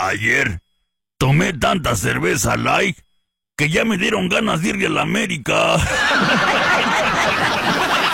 Ayer tomé tanta cerveza light que ya me dieron ganas de irle a la América.